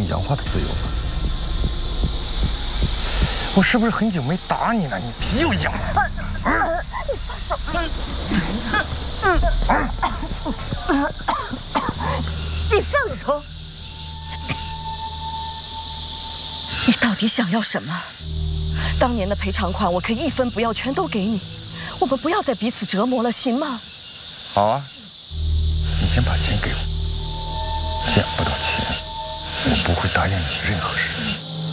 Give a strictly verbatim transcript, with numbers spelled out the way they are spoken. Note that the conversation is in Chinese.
讲话的自由了。我是不是很久没打你了？你皮又痒。 你放手！你到底想要什么？当年的赔偿款我可以一分不要，全都给你。我们不要再彼此折磨了，行吗？ 好啊，你先把钱给我。见不到钱，我不会答应你任何事。